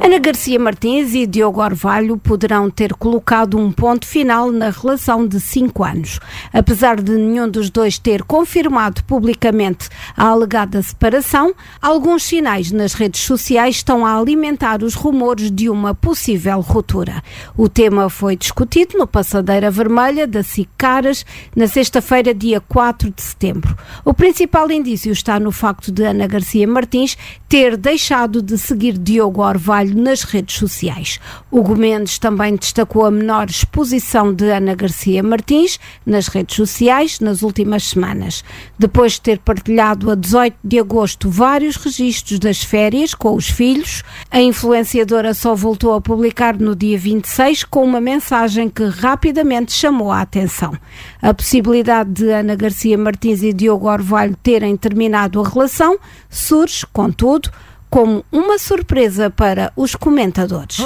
Ana Garcia Martins e Diogo Orvalho poderão ter colocado um ponto final na relação de 5 anos. Apesar de nenhum dos dois ter confirmado publicamente a alegada separação, alguns sinais nas redes sociais estão a alimentar os rumores de uma possível ruptura. O tema foi discutido no Passadeira Vermelha da SIC Caras na sexta-feira, dia 4 de setembro. O principal indício está no facto de Ana Garcia Martins ter deixado de seguir Diogo Orvalho nas redes sociais. Hugo Mendes também destacou a menor exposição de Ana Garcia Martins nas redes sociais nas últimas semanas. Depois de ter partilhado a 18 de agosto vários registros das férias com os filhos, a influenciadora só voltou a publicar no dia 26 com uma mensagem que rapidamente chamou a atenção. A possibilidade de Ana Garcia Martins e Diogo Orvalho terem terminado a relação surge, contudo, como uma surpresa para os comentadores.